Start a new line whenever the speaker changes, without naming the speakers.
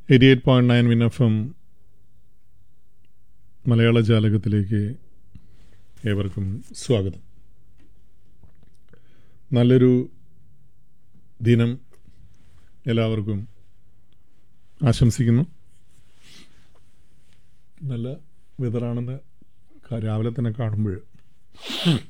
88.9 വിനഫം മലയാള ജാലകത്തിലേക്ക് ഏവർക്കും സ്വാഗതം. നല്ലൊരു ദിനം എല്ലാവർക്കും ആശംസിക്കുന്നു. നല്ല വെതറാണെന്ന് രാവിലെ തന്നെ കാണുമ്പോൾ